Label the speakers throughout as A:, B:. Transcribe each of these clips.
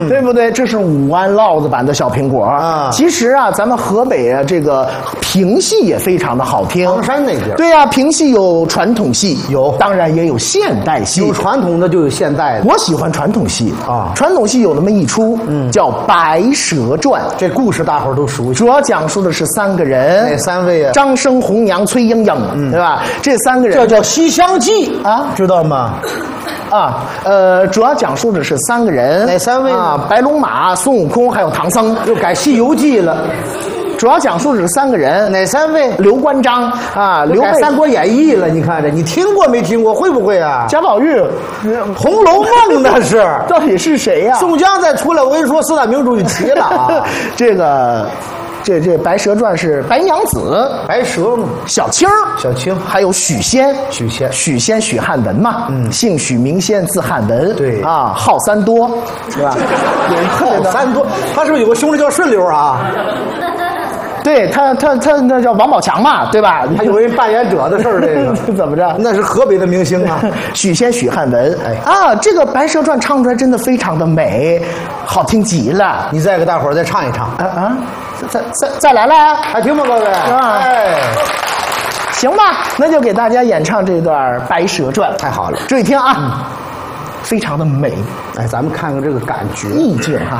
A: 对不对？这是武安烙子版的小苹果啊。其实啊，咱们河北啊，这个评戏也非常的好听。
B: 唐山那边。
A: 对呀，评戏有传统戏，有，当然也有现代戏。
B: 有传统的就有现代的。
A: 我喜欢传统戏
B: 啊。
A: 传统戏有那么一出，叫《白蛇传》。
B: 这故事大伙儿都熟悉。
A: 主要讲述的是3个人。
B: 哪3位啊？
A: 张生、红娘、崔莺莺，对吧？这3个人。
B: 这叫《西厢记》啊，知道吗？
A: 啊，主要讲述的是3个人，
B: 哪3位
A: 啊？白龙马、孙悟空还有唐僧，
B: 又改《西游记》了。
A: 主要讲述的是3个人，
B: 哪3位？
A: 刘关张啊，刘备《
B: 三国演义》了，你看着，你听过没听过？会不会啊？
A: 贾宝玉，《
B: 红楼梦》那是，
A: 到底是谁呀？
B: 宋江再出来，我跟你说，4大名著就齐了啊。
A: 这个。这《白蛇传》是白娘子、
B: 白蛇嘛，
A: 小青、还有许仙、许汉文嘛，姓许名仙，字汉文，
B: 对
A: 啊，号3多，是吧？
B: 号3多，他是不是有个兄弟叫顺溜啊？
A: 对他那叫王宝强嘛，对吧？
B: 还有人扮演者的事儿，这个
A: 怎么着？
B: 那是河北的明星啊，
A: 许仙、许汉文。啊，这个《白蛇传》唱出来真的非常的美，好听极了。
B: 你再给大伙儿再唱一唱。
A: 再来了，
B: 还听吗，各位？哎，
A: 行吧，那就给大家演唱这段《白蛇传》。
B: 太好了，
A: 注意听啊，非常的美。
B: 哎，咱们看看这个感觉，
A: 意境哈。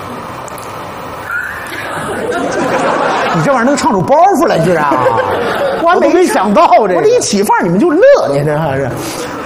B: 你这玩意儿能唱出包袱来，居然！我还没想到这个，
A: 我这一起范你们就乐，你这还是。